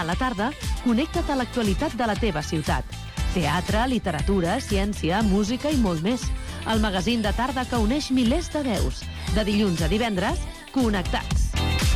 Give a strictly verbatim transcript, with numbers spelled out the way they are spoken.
a la tarda, connecta't a l'actualitat de la teva ciutat. Teatre, literatura, ciència, música i molt més. El magazín de tarda que uneix milers de veus. De dilluns a divendres, Connectats.